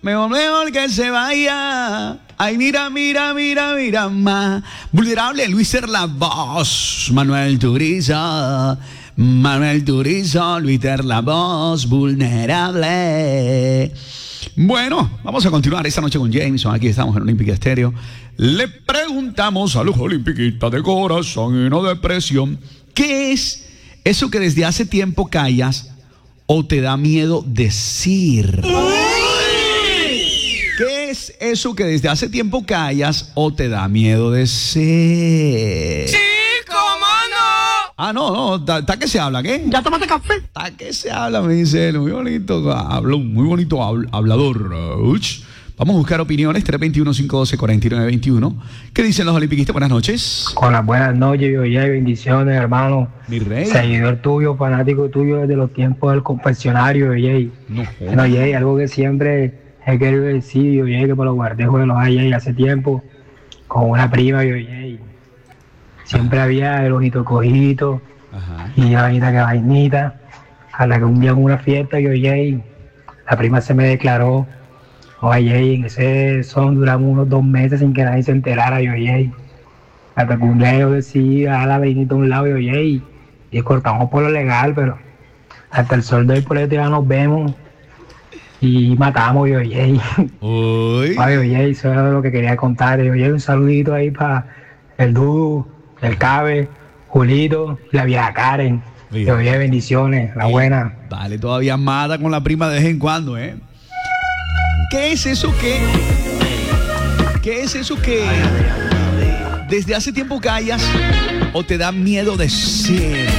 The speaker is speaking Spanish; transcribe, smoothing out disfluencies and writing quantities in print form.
Mejor que se vaya. Ay, mira, mira, mira, mira más. Vulnerable, Luis la voz. Manuel Turizo, Luis la voz. Vulnerable. Bueno, vamos a continuar esta noche con Jameson. Aquí estamos en Olímpica Estéreo. Le preguntamos a los olimpiquistas de corazón y no de presión, ¿qué es eso que desde hace tiempo callas o te da miedo decir? ¿Qué es eso que desde hace tiempo callas o te da miedo decir? ¡Sí, cómo no! Ah, no, está que se habla, ¿qué? ¿Ya tomaste café? Está que se habla, me dice él. Muy bonito, muy bonito hablador. Vamos a buscar opiniones, 321-512-4921. ¿Qué dicen los olimpiquistas? Buenas noches. Con las buenas noches, yo ya bendiciones, hermano. Mi rey. Seguidor tuyo, fanático tuyo desde los tiempos del confesionario, Jay. No, Jay, algo que siempre he querido decir, yo Jay, que por los guardejos de los Jay hace tiempo, con una prima, yo Jay. Siempre había el bonito cojito, y la vainita que vainita. A la que un día en una fiesta, yo Jay, la prima se me declaró. Oye, en ese son duramos unos 2 meses sin que nadie se enterara, yo, oye. Hasta que un día yo decidí a la vainita a un lado, yo, oye, y cortamos por lo legal, pero hasta el sol de hoy por eso ya nos vemos y matamos, yo, oye. Oye, eso es lo que quería contar, yo, oye, un saludito ahí para el Dudu, el Cabe, Julito y la vieja Karen. Yo, oye, bendiciones, la buena. Dale, todavía mata con la prima de vez en cuando, ¿eh? ¿Qué es eso que desde hace tiempo callas o te da miedo decir?